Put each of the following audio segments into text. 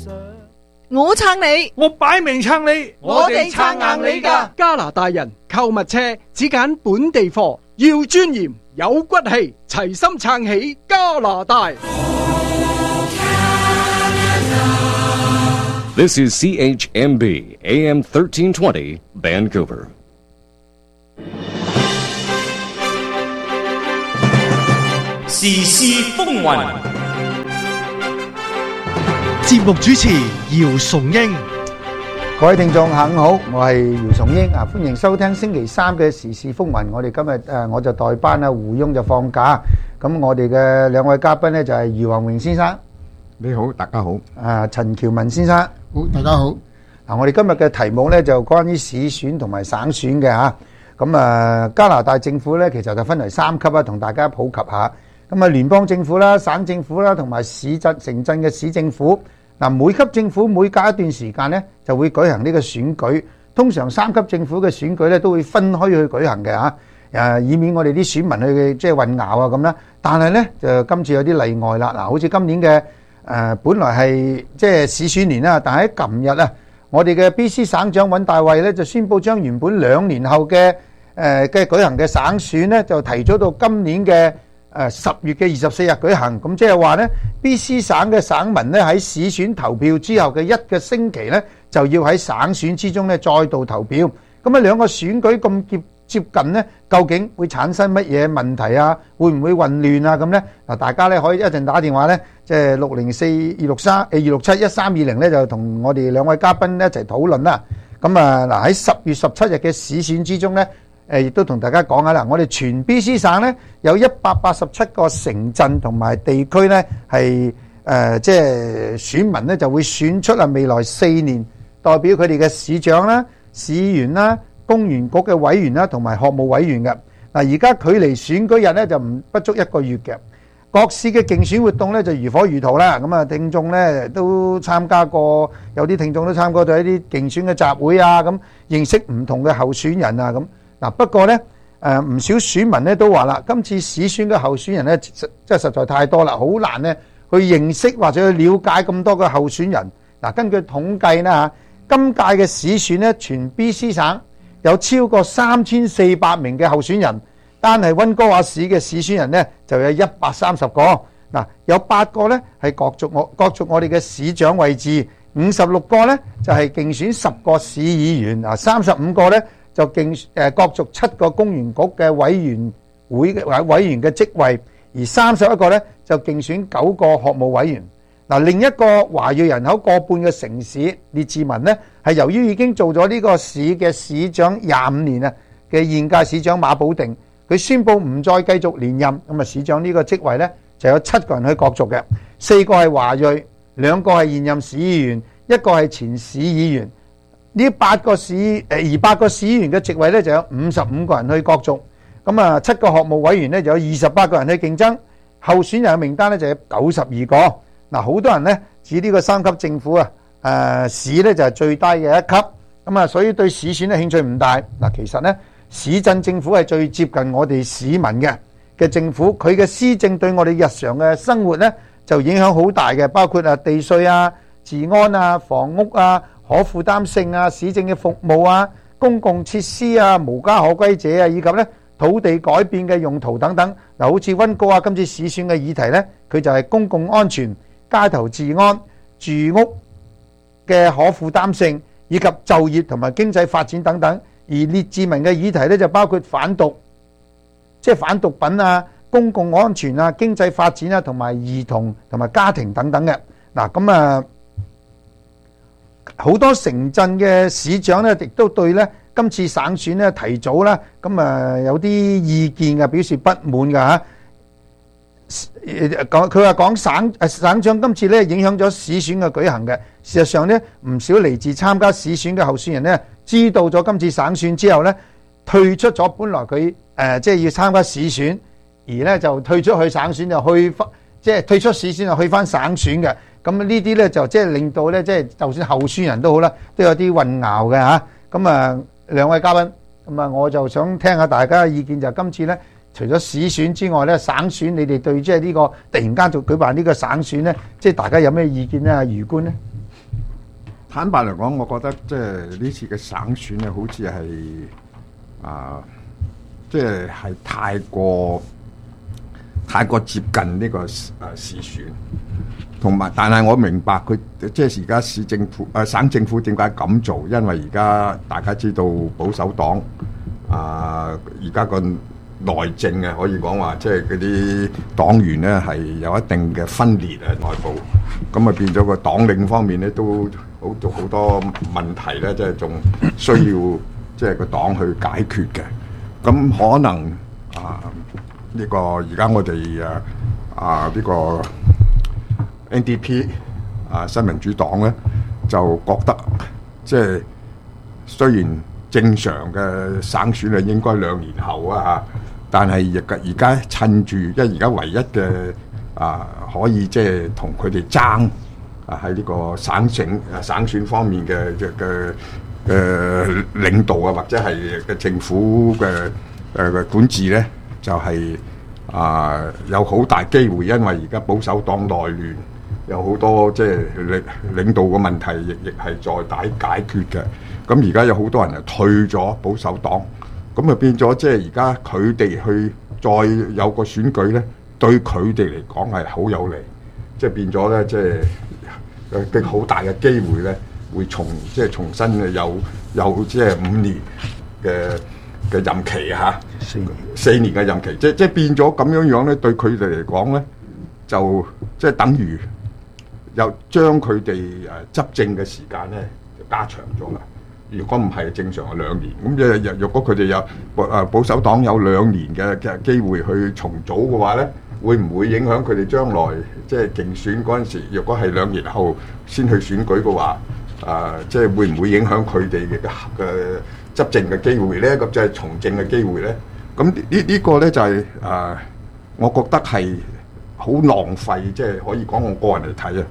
我撐你， 我擺明撐你， 我哋撐硬你㗎。 加拿大人購物車只揀本地貨，要尊嚴有骨氣，齊心撐起加拿大。 This is CHMB AM 1320 Vancouver. 時事風雲， 節目主持姚崇英。 各位聽眾下午好，我係姚崇英啊，歡迎收聽星期三嘅時事風雲。我哋今日我就代班啊，胡翁就放假，咁我哋嘅兩位嘉賓呢，就係余宏榮先生， 你好，大家好。 陳僑文先生， 好，大家好。 嗱，我哋今日嘅題目呢，就關於市選同埋省選嘅嚇。咁加拿大政府呢，其實就分為3級啊，同大家普及下。咁聯邦政府啦、省政府啦，同埋市鎮、城鎮嘅市政府。嗱，每級政府每隔一段時間呢，就會舉行呢個選舉。通常3級政府嘅選舉呢，都會分開去舉行嘅嚇，以免我哋啲選民去即係混淆啊咁啦。但係呢，就今次有啲例外啦。嗱，好似今年嘅本來係即係市選年啦，但係喺琴日啊，我哋嘅 BC 省長尹大衛呢，就宣布將原本2年後嘅舉行嘅省選呢，就提早到今年嘅10月嘅24日舉行。咁即係話呢 BC 省嘅省民呢，喺市選投票之後嘅1個星期呢，就要喺省選之中呢再度投票。咁兩個選舉咁接近呢，究竟會產生乜嘢問題啊？會唔會混亂啊？咁呢，嗱，大家呢可以一陣打電話呢，即係604-263-267-1320呢，就同我哋兩位嘉賓一齊討論啦。咁嗱，喺10月17日嘅市選之中呢，亦都同大家講下啦。我哋全 BC 省呢，有187個城鎮同埋地區呢，係即係選民呢就會選出未來4年代表佢哋嘅市長啦、市議員啦、公園局嘅委員啦，同埋學務委員嘅。嗱，而家距離選舉日呢，就不足1個月嘅。各市嘅競選活動呢，就如火如荼啦。咁聽眾呢都參加過，有啲聽眾都參加過咗一啲競選嘅集會啊，咁認識唔同嘅候選人啊咁。嗱，不過呢，唔少選民呢都話啦，今次市選嘅候選人呢，真係實在太多啦，好難呢去認識或者去了解咁多嘅候選人。嗱，根據統計呢，今屆嘅市選呢，全 BC 省有超過3400名嘅候選人，單係溫哥華市嘅市選人呢，就有130個。嗱，有8個呢係角逐我哋嘅市長位置，56個呢就係競選10個市議員，35個呢就角逐7個公園局嘅委員嘅職位，而31個呢就競選9個學務委員。嗱，另一個華裔人口過半嘅城市列治文呢，係由於已經做咗呢個市嘅市長25年嘅現屆市長馬保定，佢宣布唔再繼續連任，咁市長呢個職位呢，就有7個人去角逐嘅，4個係華裔，2個係現任市議員，1個係前市議員。呢8個市議員嘅職位呢，就有55個人去角逐，咁7個學務委員呢，就有28個人去競爭，候選人嘅名單呢，就有92個。嗱，好多人呢指呢個3級政府市呢就係最低嘅1級，咁所以對市選嘅興趣唔大。嗱，其實呢市鎮政府係最接近我哋市民嘅政府，佢嘅施政對我哋日常嘅生活呢就影響好大嘅，包括地稅啊、治安啊、房屋啊、可負擔性啊、市政嘅服務啊、公共設施啊、無家可歸者啊，以及呢土地改變嘅用途等等。嗱，好似溫哥華今次市選嘅議題呢，佢就係公共安全、街頭治安、住屋嘅可負擔性，以及就業同埋經濟發展等等。而列治文嘅議題呢，就包括反毒，即係反毒品啊、公共安全啊、經濟發展啊，同埋兒童同埋家庭等等嘅。嗱，咁好多城鎮嘅市長呢，亦都對呢今次省選呢提早啦，咁有啲意見嘅，表示不滿㗎嚇。佢話講省長今次咧影響咗市選嘅舉行嘅。事實上呢，唔少嚟自參加市選嘅候選人呢，知道咗今次省選之後呢，退出咗本來佢即係要參加市選，而呢就退出去省選，就去即係退出市選就去翻省選嘅。咁呢啲呢，就即係令到呢，即係就算候選人都好啦，都有啲混淆嘅嚇。咁兩位嘉賓，咁我就想聽下大家嘅意見，就今次呢，除咗市選之外呢，省選你哋對即係呢個突然間就舉辦呢個省選呢，即係大家有咩意見呢？余官呢？ 坦白嚟講，我覺得即係呢次嘅省選咧，好似係即係太過接近呢個市選，同埋但係我明白佢即係而家市政府省政府點解咁做，因為而家大家知道保守黨而家個內政啊，可以講話即係嗰啲黨員咧係有一定嘅分裂內部，咁啊變咗個黨領方面咧都好多問題咧，即係仲需要即係個黨去解決嘅。咁可能呢個而家我哋呢個 NDP 新民主黨咧就覺得即係雖然正常嘅省選係應該2年後但係而家趁住，因為而家唯一嘅可以即係同佢哋爭喺呢個省選方面嘅領導或者係嘅政府嘅管治咧，就係有好大機會，因為而家保守黨內亂，有好多即係領導嘅問題，亦係在解決嘅。咁而家有好多人退咗保守黨，咁啊變咗即係而家佢哋去再有個選舉咧，對佢哋嚟講係好有利，即係變咗咧，即係好大嘅機會咧，會重新有即係5年嘅任期4年嘅任期，即係變咗咁樣咧，對佢哋嚟講咧，就即係等於又將佢哋執政嘅時間咧就加長咗啦。如果唔係正常係2年，咁若果佢哋有保守黨有2年嘅機會去重組嘅話咧，會唔會影響佢哋將來即係競選嗰陣時？若果係2年後先去選舉嘅話，即係會唔會影響佢哋嘅執政嘅機會咧？咁即係從政嘅機會咧？咁呢個咧就係我覺得係好浪費，即係可以講我個人嚟睇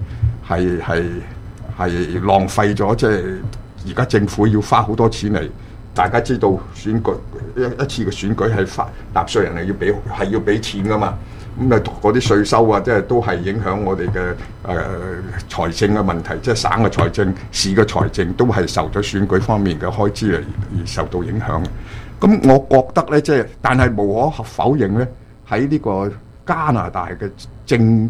係浪費咗，即係而家政府要花好多錢嚟。大家知道選舉一次嘅選舉係納稅人係要俾錢噶嘛，咁嗰啲稅收即係都係影響我哋嘅財政嘅問題，即係省嘅財政、市嘅財政都係受咗選舉方面嘅開支而受到影響嘅。咁我覺得咧，即係但係無可否認咧，喺呢個加拿大嘅政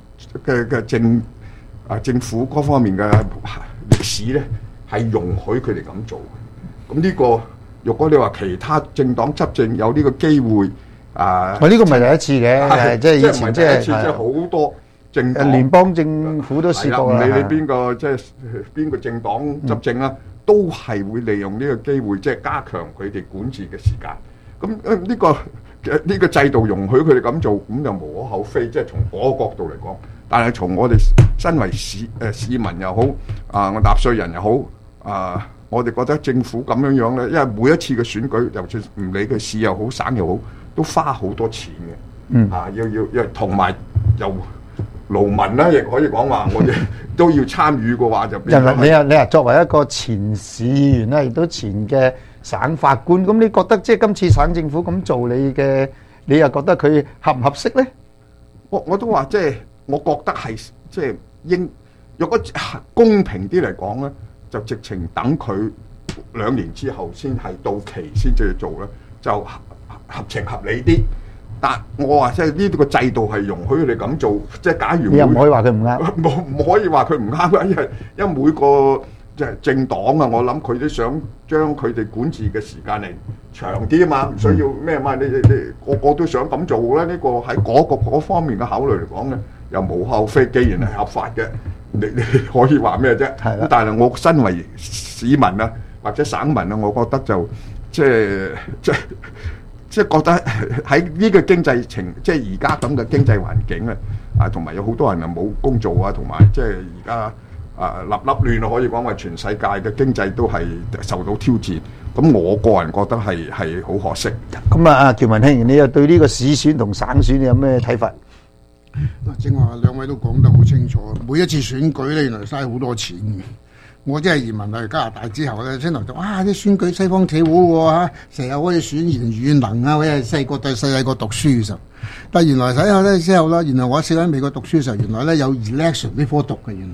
府嗰方面嘅歷史咧，係容許佢哋咁做。咁呢個，如果你話其他政黨執政有呢個機會，呢個唔係第一次嘅，即係以前即係好多政黨聯邦政府都試過啦。唔理你邊個即係邊個政黨執政啦，都係會利用呢個機會，即係加強佢哋管治嘅時間。咁呢個制度容許佢哋咁做，咁就無可厚非。即係從嗰個角度嚟講，但係從我哋身為市民又好，我納稅人又好，我哋覺得政府咁樣咧，因為每一次嘅選舉，就算唔理佢市又好省又好，都花好多錢嘅。要同埋又勞民啦，亦可以講話，我哋都要參與嘅話就變咗。 你啊，作為一個前市議員啦，亦都前嘅省法官，咁你覺得即係今次省政府咁做，你又覺得佢合唔合適咧？ 我都話即係，我覺得係即係若果公平啲嚟講咧，就直情等佢2年之後先係到期先至去做咧，就合情合理啲。但我話即係呢個制度係容許你咁做，即係假如你又唔可以話佢唔啱， 唔可以話佢唔啱啊！因為每個即係政黨啊，我諗佢都想將佢哋管治嘅時間嚟長啲啊嘛，唔需要咩嘛？你個個都想咁做咧，呢個喺嗰方面嘅考慮嚟講咧，又無可厚非。既然係合法嘅，你可以話咩啫？咁但係我身為市民啊，或者省民啊，我覺得就即係覺得喺呢個經濟即係而家咁嘅經濟環境咧，同埋有好多人啊冇工做啊，同埋即係而家立亂啊，可以講話全世界嘅經濟都係受到挑戰。咁我個人覺得係好可惜。 咁啊，喬文兄，你又對呢個市選同省選你有咩睇法？ 正話兩位都講得好清楚，每一次選舉咧，原來嘥好多錢嘅。我真係移民去加拿大之後咧，先頭就啲選舉西方企好喎嚇，成日可以選賢與能啊！我係細個讀書嘅時候，但係原來睇下咧之後啦，原來我喺美國讀書嘅時候，原來咧有 election before 讀嘅原來。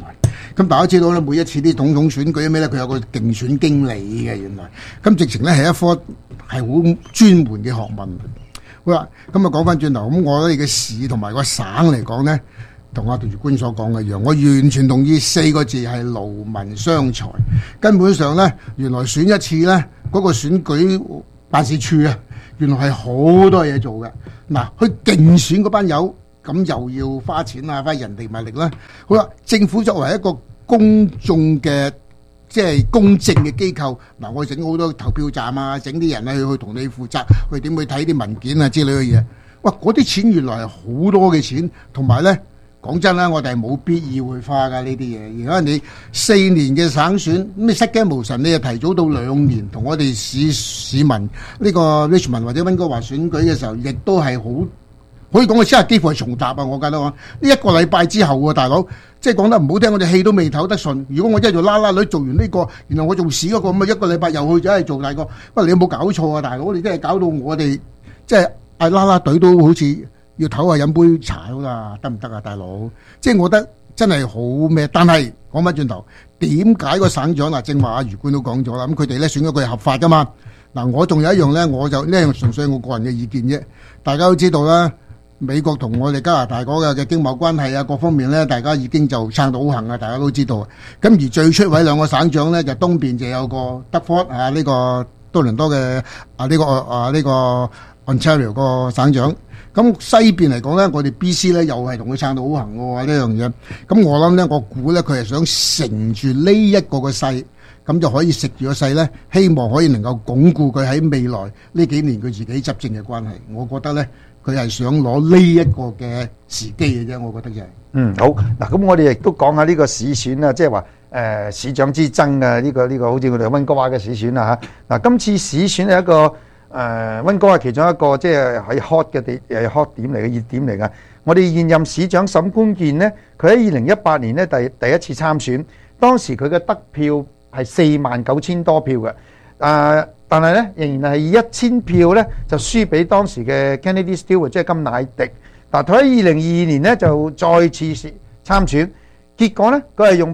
咁大家知道咧，每一次啲總統選舉咩咧，佢有個競選經理嘅原來，咁直情咧係一科係好專門嘅學問。好啦，咁啊講翻轉頭，咁我覺得你嘅市同埋個省嚟講咧，同阿杜官所講嘅一樣，我完全同意4個字係勞民傷財。根本上咧，原來選一次咧，嗰個選舉辦事處啊，原來係好多嘢做嘅。嗱，去競選嗰班友，咁又要花錢啊，花人力物力啦。好啦，政府作為一個公眾嘅即係公正嘅機構，嗱，我整好多投票站啊，整啲人啊去同你負責，去點去睇啲文件啊之類嘅嘢。哇，嗰啲錢原來係好多嘅錢，同埋咧。講真啦，我哋係冇必要去花㗎呢啲嘢。而家你4年嘅省選，咩失驚無神，你又提早到2年，同我哋市民呢個 Richmond 或者溫哥華選舉嘅時候，亦都係好可以講嘅，真係幾乎係重疊啊！我覺得呢1個禮拜之後喎，大佬，即係講得唔好聽，我哋氣都未唞得順。如果我一做啦啦女做完呢個，然後我做屎嗰個，咁啊1個禮拜又去咗係做大個。喂，你有冇搞錯啊，大佬？你真係搞到我哋即係嗌啦啦隊都好似〜要唞下飲杯茶啦，得唔得啊，大佬？即係我覺得真係好咩？但係講翻轉頭，點解個省長嗱，正話阿余官都講咗啦，咁佢哋咧選咗佢係合法噶嘛？嗱，我仲有一樣咧，我就呢樣純粹係我個人嘅意見啫。大家都知道啦，美國同我哋加拿大嗰個嘅經貿關係啊，各方面咧，大家已經就撐到好行啊，大家都知道。咁而最出位2個省長咧，就東邊就有個德福啊，呢個多倫多嘅呢個 Ontario 個省長。咁西邊嚟講咧，我哋 BC 咧又係同佢撐到好行喎呢樣嘢。咁我諗咧，我估咧佢係想乘住呢一個嘅勢，咁就可以食住個勢咧，希望可以能夠鞏固佢喺未來呢幾年佢自己執政嘅關係。我覺得咧，佢係想攞呢一個嘅時機嘅啫。我覺得就係。 好嗱，咁我哋亦都講下呢個市選啦，即係話市長之爭啊，呢個好似我哋溫哥華嘅市選啊嚇。嗱，今次市選係一個。溫哥華其中一個即係喺 hot 點嚟嘅熱點嚟㗎。我哋現任市長沈冠健呢，佢喺2018年呢第一次參選，當時佢嘅得票係49000多票嘅，但係呢仍然係1000票呢就輸俾當時嘅 Kennedy Stewart 即係甘迺迪。但佢喺2022年呢就再次參選，結果呢佢係用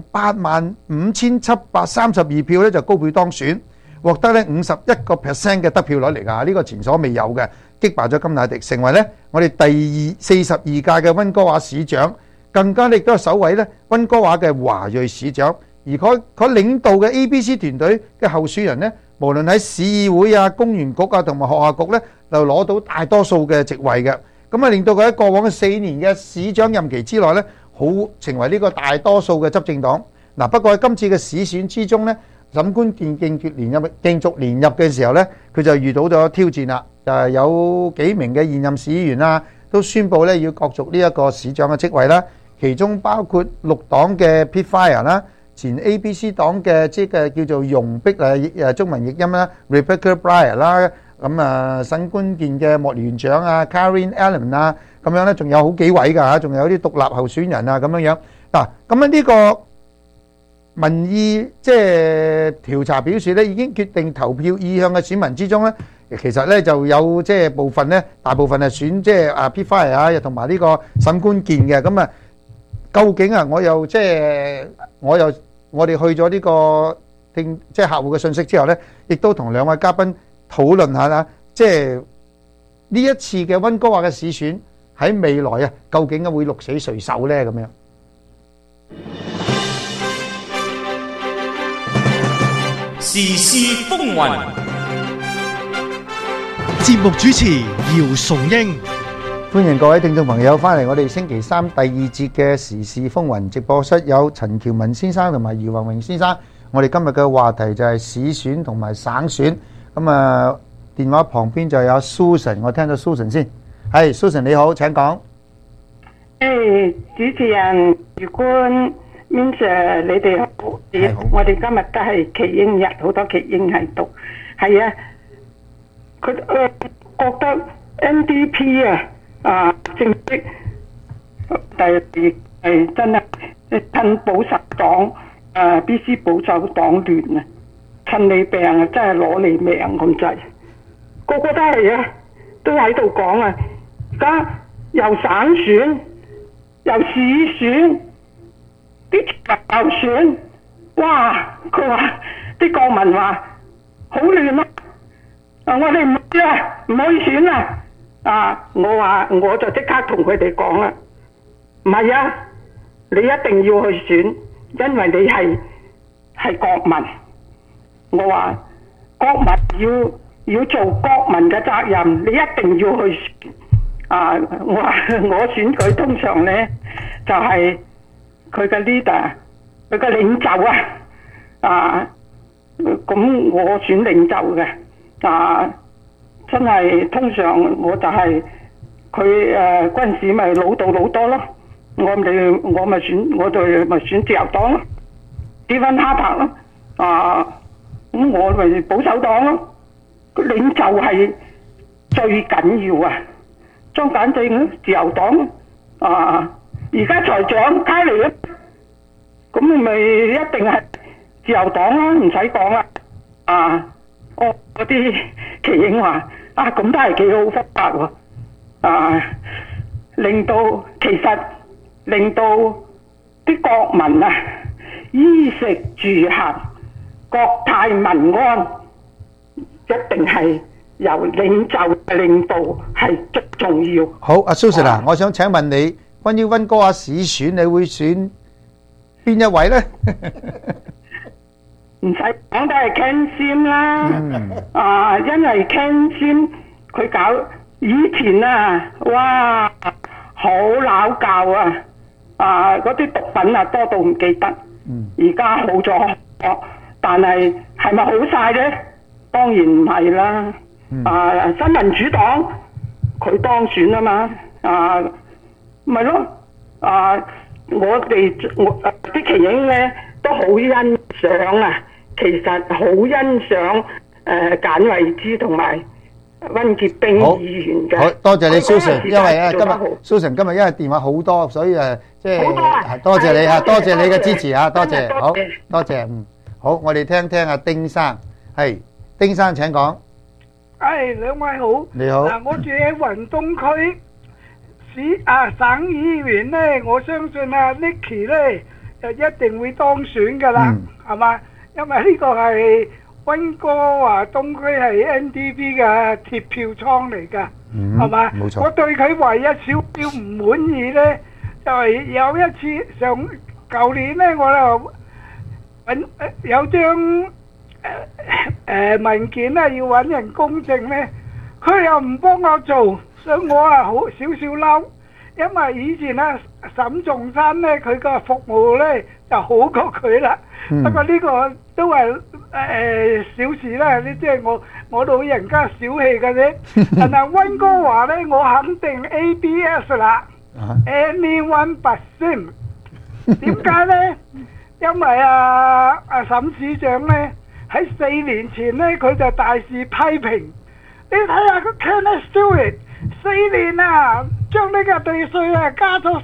85732票呢就高票當選。獲得咧51% 嘅得票率嚟㗎，呢個前所未有嘅，擊敗咗甘迺迪，成為咧我哋第42屆嘅溫哥華市長，更加亦都係首位咧溫哥華嘅華裔市長。而佢領導嘅 ABC 團隊嘅候選人呢，無論喺市議會啊、公園局啊同埋學校局咧，就攞到大多數嘅席位嘅，咁啊令到佢喺過往嘅4年嘅市長任期之內咧，好成為呢個大多數嘅執政黨。嗱，不過喺今次嘅市選之中咧，沈冠健競逐連任嘅時候呢，佢就遇到咗挑戰啦。就係有幾名嘅現任市議員啊，都宣布呢要角逐呢一個市長嘅職位啦。其中包括綠黨嘅 Pete Fire 啦，前 ABC 黨嘅即係叫做容碧中文譯音啦 Rebecca Bryar 啦，咁沈冠健嘅幕僚長啊 Karen Allen 啊，咁樣呢仲有好幾位㗎嚇，仲有啲獨立候選人啊咁樣樣。嗱，咁樣呢個民意即係調查表示咧，已經決定投票意向嘅選民之中咧，其實咧就有即係部分咧，大部分係選即係Pete Fire啊，同埋呢個沈冠健嘅。咁啊，究竟啊，我哋去咗呢個即係客戶嘅信息之後咧，亦都同2位嘉賓討論下啦，即係呢一次嘅溫哥華嘅市選喺未來啊，究竟會鹿死誰手咧咁樣？ 時事風雲， 節目主持姚崇英， 歡迎各位聽眾朋友翻嚟我哋星期三第2節嘅時事風雲直播室，有陳喬文先生同埋姚宏榮先生。我哋今日嘅話題就係市選同埋省選。咁啊，電話旁邊就有 Susan， 我聽到 Susan 先。係 Susan 你好，請講。 主持人余官。Minsir， 你哋好，我哋今日都係耆英日，好多耆英喺度。係啊，佢覺得 NDP 正式係真係趁保守黨BC 保守黨亂啊，趁你病啊，真係攞你命咁滯。個個都係啊，都喺度講啊，而家又省選又市選。 啲又選，哇！佢話啲國民話好亂咯，我哋唔知啊，唔可以選啊！我話我就即刻同佢哋講啦，唔係啊，你一定要去選，因為你係國民。我話國民要做國民嘅責任，你一定要去選。我話我選舉通常咧就係佢嘅 leader， 佢嘅領袖啊。咁我選領袖嘅真係通常我就係佢軍事咪老到老多咯，我咪選自由黨咯，斯芬哈柏咯，咁我咪保守黨咯。領袖係最緊要啊！莊簡正自由黨而家財長卡尼啊，咁咪一定係自由黨啦，唔使講啦。嗰啲奇英話咁都係幾好方法喎。令到啲國民衣食住行國泰民安，一定係由領袖嘅領導係最重要。 好，阿蘇 Sir 我想請問你，關於溫哥華市選，你會選邊一位呢？ 唔使講都係 Ken Sim 啦，因為 Ken Sim 佢搞以前哇好鬧教嗰啲毒品多到唔記得，而家好咗，但係係咪好晒呢？當然唔係啦。新民主黨佢當選啊嘛，咪咯，我啲奇英咧都好欣賞其實好欣賞簡慧芝同埋溫潔冰議員嘅。 好多謝你蘇 Sir，因為今日蘇 Sir 今日因為電話好多，所以即係多謝你多謝你嘅支持多謝，好多謝。好，我哋聽聽阿丁生，係丁生請講。 兩位好， 你好。 我住喺雲東區省議員呢，我相信Nicky 呢就一定會當選噶啦，係嘛？因為呢個係溫哥華東區係 NDP 嘅鐵票倉嚟噶，係嘛？冇錯。我對佢唯一少少唔滿意呢，就係有一次舊年呢，我就有張文件要揾人公證呢，佢又唔幫我做，所以我好少少嬲。因為以前沈仲山呢，佢個服務呢就好過佢啦。不過呢個都係小事啦，呢即係我老人家小氣嘅啫。但係溫哥華呢，我肯定 ABS 啦，anyone but him。點解呢？因為沈市長呢喺4年前呢，佢就大肆批評。你睇下個 Kenneth Stewart 4年將呢個地稅加咗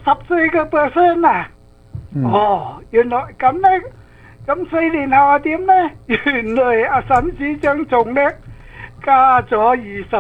14%原來咁呢，咁4年後點呢？原來沈市長仲叻，加咗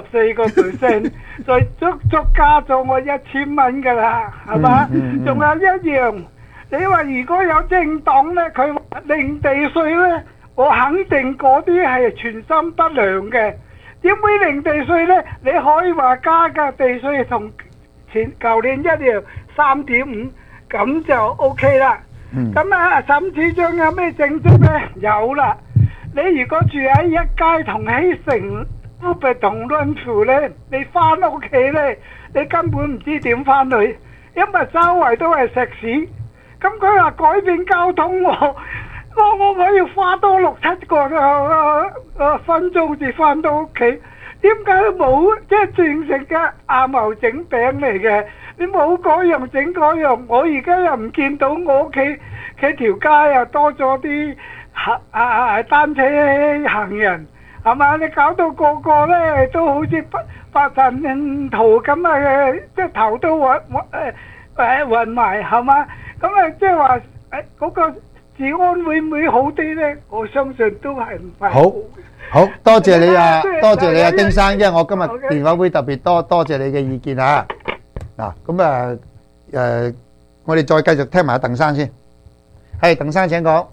24%，所以足加咗我1000蚊噶啦，係嘛？仲有一樣，你話如果有政黨呢，佢零地稅呢，我肯定嗰啲係全心不良嘅。點會零地稅呢？你可以話加嘅地稅同舊年一樣3.5，咁就 OK 啦。咁沈市長有咩政績呢？有啦。你如果住喺一街同希城、烏伯同潤湖呢，你翻屋企呢，你根本唔知點翻去，因為周圍都係石屎。咁佢話改變交通我要花多6-7個分鐘至翻到屋企，點解冇？即係正食嘅阿茂整餅嚟嘅，你冇嗰樣整嗰樣。我而家又唔見到我屋企條街又多咗啲單車行人，係嘛？你搞到個個咧都好似發神圖咁即係頭都暈埋，係嘛？咁即係話嗰個治安會唔會好啲呢？我相信都係唔係。 好多謝你多謝你丁生，因為我今日電話會特別多謝你嘅意見嗱，咁我哋再繼續聽埋鄧生先。 係鄧生請講。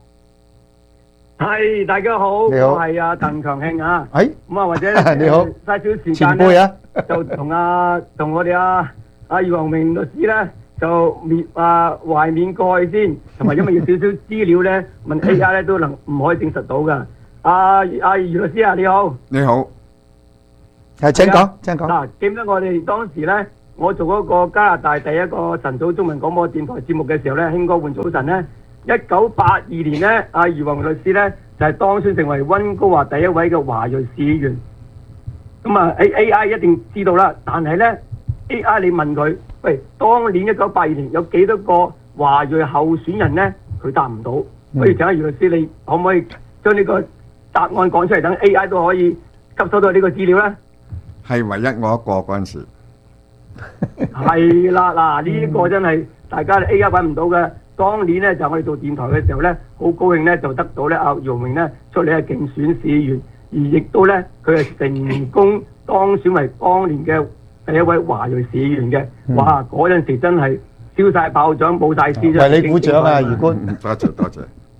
係大家好， 你好我係阿鄧強慶啊。 係咁啊，或者你好嘥少時前間輩啊， 就同我哋阿余宏明律師咧，就懷緬過去先，同埋因為要少少資料咧，問 AI 咧都唔可以證實到噶。阿余律師啊，你好。 你好， 係請講，請講。 嗱，記唔記得我哋當時咧，我做嗰個加拿大第一個晨早中文廣播電台節目嘅時候咧，興哥換早晨咧，1982年咧，阿余宏明律師咧就係當選成為溫哥華第一位嘅華裔市議員。咁啊 ，AI 一定知道啦，但係咧 AI 你問佢，喂，當年1982年有幾多個華裔候選人咧？佢答唔到。不如請阿余律師，你可唔可以將呢個答案講出嚟，等 AI 都可以吸收到呢個資料咧？ 係唯一我一個嗰陣時。 係啦，嗱呢個真係大家 AI 揾唔到嘅。當年咧就我哋做電台嘅時候咧，好高興咧就得到咧阿余宏明咧出嚟係競選市議員，而亦都咧佢係成功當選為當年嘅第一位華裔市議員嘅。哇！嗰陣時真係燒晒炮仗，冇晒事。 為你鼓掌啊，余官。 多謝多謝。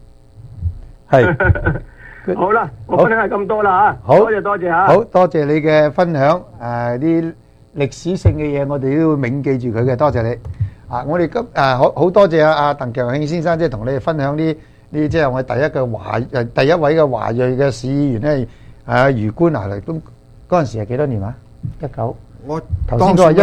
係。 好啦，我分享係咁多啦嚇。 好， 多謝多謝嚇。 好多謝你嘅分享，啲歷史性嘅嘢，我哋都要銘記住佢嘅。多謝你。我哋好多謝阿鄧強慶先生，即係同你哋分享呢即係我第一位嘅華裔嘅市議員咧，余官嚟咁嗰陣時係幾多年啊？19， 我頭先都話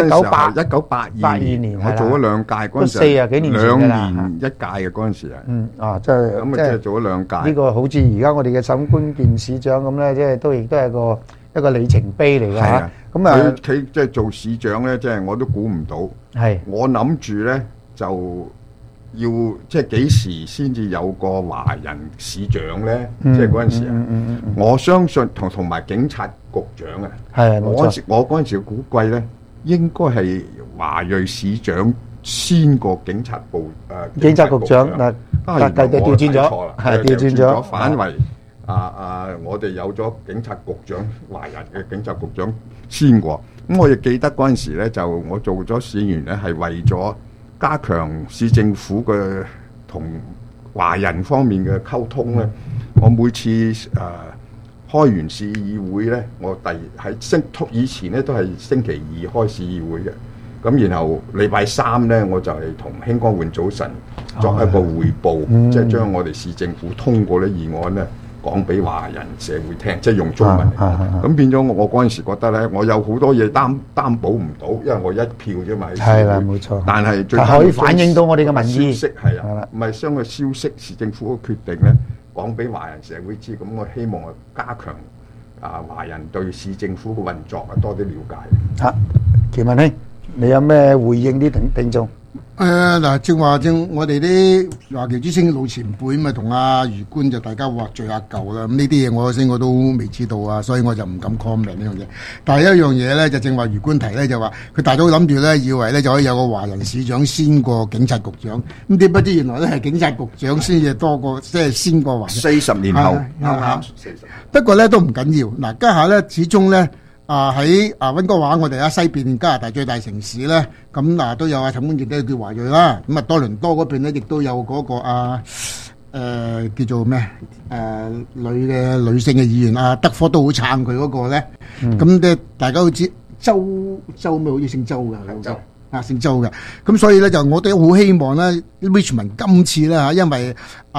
1982年，我做咗2屆嗰陣時 ，40幾年前㗎啦 ，2年1屆嘅嗰陣時啊。 即係咁啊，即係做咗2屆。 呢個好似而家我哋嘅沈關健市長咁咧，即係亦都係一個里程碑嚟㗎嚇。咁啊， 佢即係做市長咧，即係我都估唔到。 係，我諗住咧就要即係幾時先至有個華人市長咧？即係嗰陣時啊，我相信同埋警察局長啊， 係我嗰陣時估計咧，應該係華裔市長先過警察局長嗱，但係調轉咗，係調轉咗， 反為我哋有咗警察局長，華人嘅警察局長先過。咁我亦記得嗰陣時咧，就我做咗市議員咧，係為咗加強市政府嘅同華人方面嘅溝通咧。我每次開完市議會咧，我以前咧都係星期2開市議會嘅。咁然後禮拜3咧，我就係同興光換早晨作一個彙報，即係將我哋市政府通過啲議案咧，講俾華人社會聽，即係用中文嚟講。咁變咗我嗰陣時覺得咧，我有好多嘢擔保唔到，因為我一票啫嘛。 係啦，冇錯。 但係可以反映到我哋嘅民意。 消息係啊，唔係將個消息市政府嘅決定咧講俾華人社會知。咁我希望加強華人對市政府嘅運作多啲了解。 祁文兄，你有咩回應啲聽眾？ 嗱，正我哋啲華僑之星嘅老前輩咪同阿余官就大家話聚下舊啦。咁呢啲嘢我都未知道啊，所以我就唔敢 comment 呢樣嘢。但係一樣嘢咧，就正話余官提咧，就話佢大早諗住咧，以為咧就可以有個華人市長先過警察局長。咁點不知原來咧係警察局長先至多過，即係先過華人。 40年後，啱。 不過咧都唔緊要。嗱，家下咧始終咧。喺溫哥華，我哋西邊加拿大最大城市咧，咁都有陳冠傑都叫華裔啦。咁多倫多嗰邊咧，亦都有嗰個叫做咩女性嘅議員德科都好撐佢嗰個咧。咁大家都知周咩好似姓周㗎，姓周嘅。咁所以咧就我都好希望咧 Richmond 今次咧因為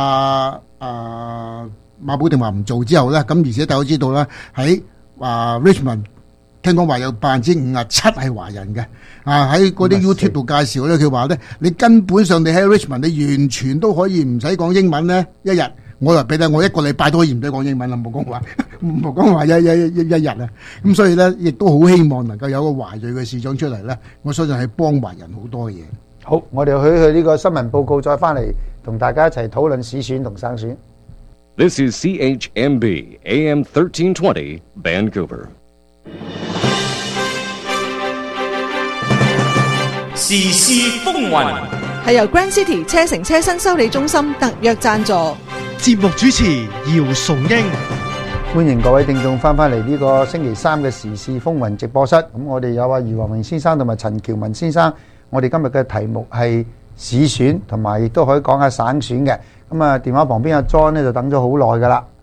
馬寶定話唔做之後咧，咁而且大家都知道啦喺Richmond。聽講話有57%係華人嘅，喺嗰啲 YouTube 度介紹咧，佢話咧，你根本上你喺 Richmond，你完全都可以唔使講英文咧，一日我又俾你，我1個禮拜都可以唔使講英文啦，冇講話一日啊，咁所以咧，亦都好希望能夠有個華裔嘅市長出嚟咧，我相信係幫華人好多嘢。 好，我哋去呢個新聞報告，再翻嚟同大家一齊討論市選同省選。 This is CHMB AM 1320 Vancouver。 時事風雲係由 Grand City 車城車身修理中心特約贊助。 節目主持姚崇英， 歡迎各位聽眾翻嚟呢個星期3嘅時事風雲直播室。咁我哋有余宏明先生同埋陳喬文先生。我哋今日嘅題目係市選，同埋亦都可以講下省選嘅。咁啊，電話旁邊阿 John 咧就等咗好耐噶啦。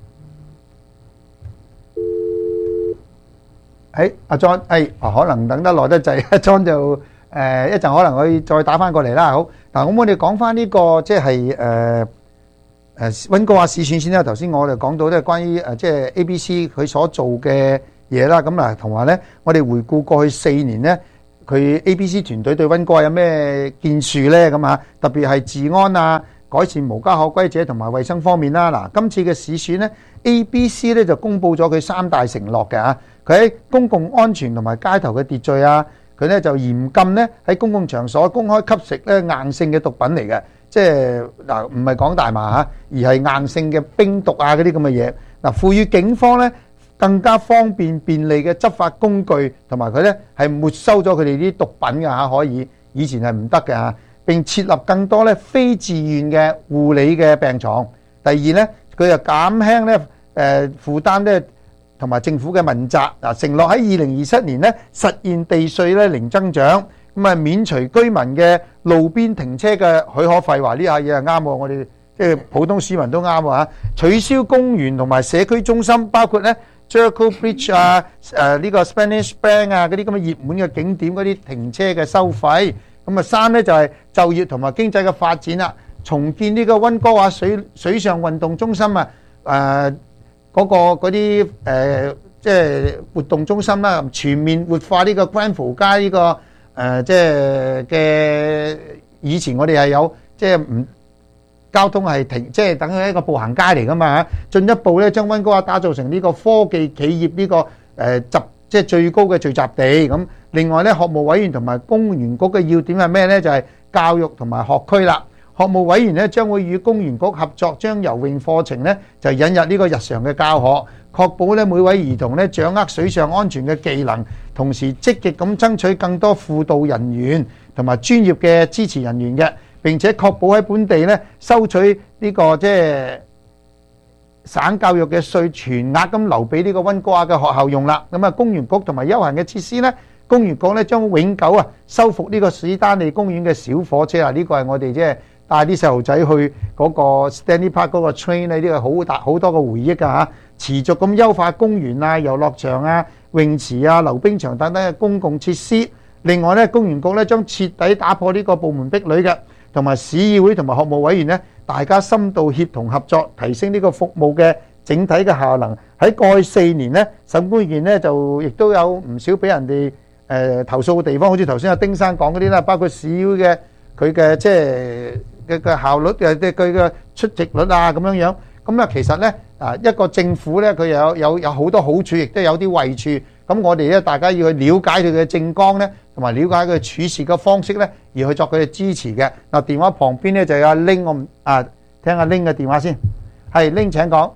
阿 John，可能等得耐得滯，阿 John 就一陣可能可以再打翻過嚟啦。好，嗱，咁我哋講翻呢個即係溫哥華市選先啦。頭先我哋講到咧關於即係 ABC 佢所做嘅嘢啦。咁嗱，同埋咧，我哋回顧過去4年咧，佢 ABC 團隊對溫哥華有咩建樹咧？咁啊，特別係治安啊、改善無家可歸者同埋衛生方面啦。嗱，今次嘅市選咧 ，ABC 咧就公布咗佢3大承諾嘅嚇。佢喺公共安全同埋街頭嘅秩序啊，佢咧就嚴禁咧喺公共場所公開吸食咧硬性嘅毒品嚟嘅，即係嗱唔係講大麻嚇，而係硬性嘅冰毒啊嗰啲咁嘅嘢。嗱，賦予警方咧更加方便便利嘅執法工具，同埋佢咧係沒收咗佢哋啲毒品嘅嚇，可以以前係唔得嘅嚇。並設立更多咧非自願嘅護理嘅病床。第二咧，佢又減輕咧負擔咧。同埋政府嘅問責嗱，承諾喺2027年咧實現地稅咧零增長，咁啊免除居民嘅路邊停車嘅許可費，話呢下嘢係啱喎，我哋即係普通市民都啱喎嚇。取消公園同埋社區中心，包括咧 Jericho Bridge 啊、呢個 Spanish Bank 啊嗰啲咁嘅熱門嘅景點嗰啲停車嘅收費。咁啊3咧就係就業同埋經濟嘅發展啦，重建呢個溫哥華水上運動中心啊，嗰啲即係活動中心啦，全面活化呢個 Granville 街呢個即係嘅以前我哋係有即係唔交通係停，即係等於一個步行街嚟噶嘛嚇。進一步咧將溫哥華打造成呢個科技企業呢個即係最高嘅聚集地咁。另外咧，學務委員同埋公園局嘅要點係咩咧？就係教育同埋學區啦。學務委員咧將會與公園局合作，將游泳課程咧就引入呢個日常嘅教學，確保咧每位兒童咧掌握水上安全嘅技能，同時積極咁爭取更多輔導人員同埋專業嘅支持人員嘅，並且確保喺本地咧收取呢個即係省教育嘅稅全額咁留俾呢個溫哥華嘅學校用啦。咁啊，公園局同埋休閒嘅設施咧，公園局咧將永久修復呢個史丹利公園嘅小火車啊！呢個係我哋即係帶啲細路仔去嗰個 Stanley Park 嗰個 train 咧，呢個好多個回憶㗎嚇。持續咁優化公園啊、遊樂場啊、泳池啊、溜冰場等等嘅公共設施。另外咧，公園局咧將徹底打破呢個部門壁壘嘅，同埋市議會同埋學務委員咧，大家深度協同合作，提升呢個服務嘅整體嘅效能。喺過去4年咧，審判員咧就亦都有唔少俾人哋投訴嘅地方，好似頭先阿丁生講嗰啲啦，包括市議會嘅佢嘅即係嘅效率嘅，即係佢嘅出席率啊咁樣樣。咁啊，其實咧一個政府咧，佢有好多好處，亦都有啲壞處。咁我哋咧，大家要去了解佢嘅政綱咧，同埋了解佢處事嘅方式咧，而去作佢嘅支持嘅。嗱，電話旁邊咧就有阿 Ling， 我聽阿 Ling 嘅電話先。係 Ling 請講。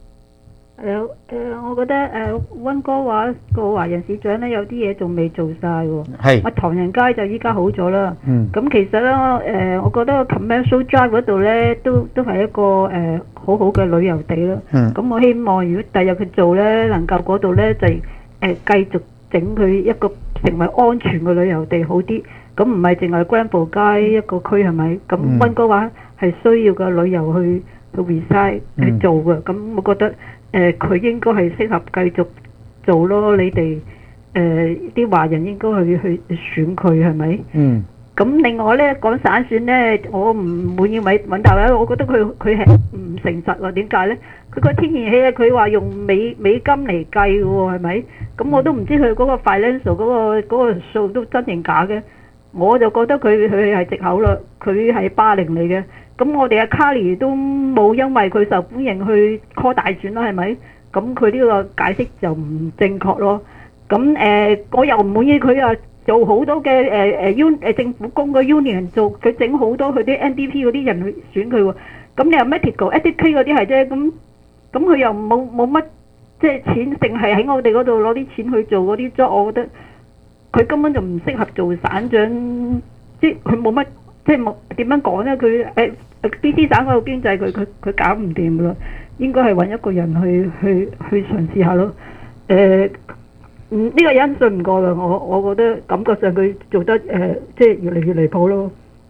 我覺得溫哥華個華人市長咧有啲嘢仲未做晒喎。係。唐人街就依家好咗啦。咁其實咧，我覺得 Commercial Drive 嗰度咧都係一個好好嘅旅遊地啦。咁我希望如果第日佢做咧，能夠嗰度咧就繼續整佢一個成為安全嘅旅遊地好啲。咁唔係淨係 Granville 街一個區係咪？咁溫哥華係需要個旅遊去 reside 去做嘅。咁我覺得。佢應該係適合繼續做咯，你哋啲華人應該去選佢係咪？咁另外咧講省選咧，我唔滿意尹大偉，我覺得佢係唔誠實喎。點解咧？佢個天然氣咧，佢話用美金嚟計嘅喎，係咪？咁我都唔知佢嗰個 financial 嗰個數都真定假嘅。我就覺得佢係藉口啦，佢係霸凌嚟嘅。咁我哋阿 Carly 都冇因為佢受歡迎去 call 大選啦，係咪？咁佢呢個解釋就唔正確咯。咁我又唔滿意佢啊，做好多嘅政府工嘅 union 做，佢整好多佢啲 NDP 嗰啲人去選佢喎。咁你又 medical、educate 嗰啲係啫，咁佢又冇乜即係錢，淨係喺我哋嗰度攞啲錢去做嗰啲 job， 我覺得佢根本就唔適合做省長，即係佢冇乜。即係冇點樣講咧？佢BC 省嗰個經濟佢搞唔掂噶啦，應該係揾一個人去嘗試下咯。呢個人信唔過啦，我覺得感覺上佢做得即係越嚟越離譜咯。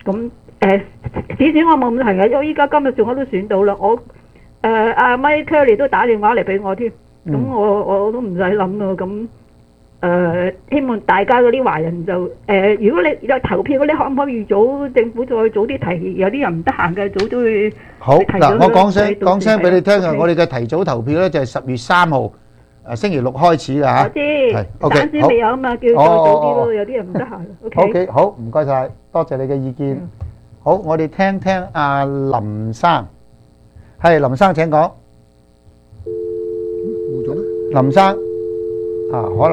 咁至少我冇問題嘅，因為依家今日仲我都選到啦，我阿 Mike Curry 都打電話嚟俾我添，咁我都唔使諗咯，咁希望大家嗰啲華人就如果你有投票嗰啲，可唔可以早政府再早啲提？有啲人唔得閒嘅，早都會好嗱，我講聲俾你聽啊！我哋嘅提早投票咧就係10月3號星期六開始㗎嚇。 我知，暫時未有啊嘛，叫再早啲咯，有啲人唔得閒。OK， 好，唔該晒，多謝你嘅意見。好，我哋聽聽阿林生，係林生請講。冇咗咩？林生啊，可能。